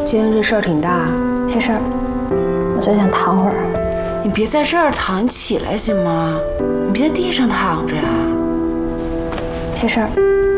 今天这事儿挺大。 没事儿，我就想躺会儿。 你别在这儿躺，你起来行吗？你别在地上躺着呀。 没事儿。